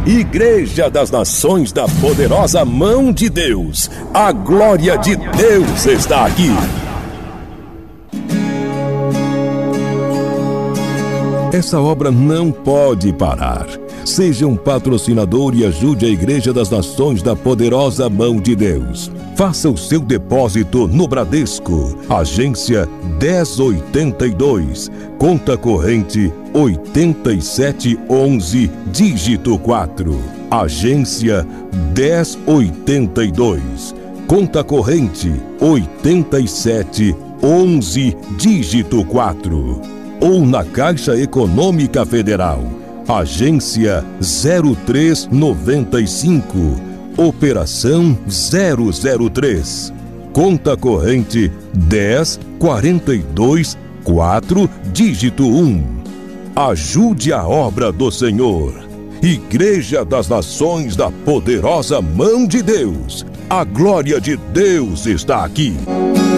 Igreja das Nações da Poderosa Mão de Deus. A glória de Deus está aqui. Essa obra não pode parar. Seja um patrocinador e ajude a Igreja das Nações da Poderosa Mão de Deus. Faça o seu depósito no Bradesco, agência 1082, conta corrente 8711, dígito 4. Agência 1082, conta corrente 8711, dígito 4. Ou na Caixa Econômica Federal, agência 0395, operação 003, conta corrente 10424, dígito 1. Ajude a obra do Senhor. Igreja das Nações da Poderosa Mão de Deus. A glória de Deus está aqui.